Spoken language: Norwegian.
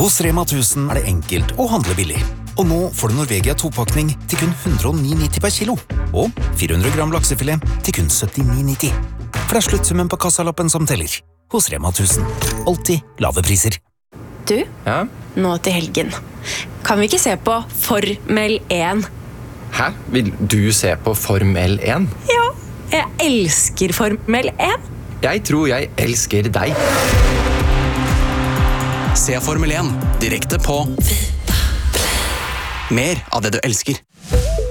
Hos Rema 1000 det enkelt å handle billig. Og nå får du Norvegia 2-pakning til kun 109,90 per kilo. Og 400 gram laksefilet til kun 79,90. For det sluttsummen på kassalappen som teller. Hos Rema 1000. Alltid lave priser. Du, Ja? nå til helgen. Kan vi ikke se på Formel 1? Hæ? Vil du se på Formel 1? Ja, jeg elsker Formel 1. Jeg tror jeg elsker deg. Se Formel 1 direkte på Mer av det du elsker.